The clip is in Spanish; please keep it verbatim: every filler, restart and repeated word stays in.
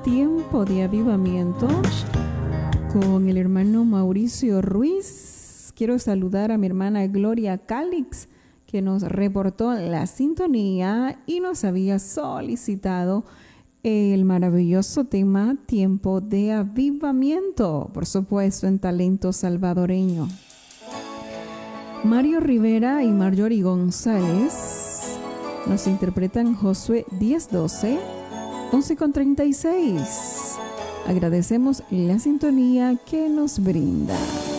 Tiempo de Avivamiento con el hermano Mauricio Ruiz. Quiero saludar a mi hermana Gloria Calix, que nos reportó la sintonía y nos había solicitado el maravilloso tema Tiempo de Avivamiento, por supuesto en talento salvadoreño. Mario Rivera y Marjorie González nos interpretan Josué diez doce, once con treinta y seis. Agradecemos la sintonía que nos brinda.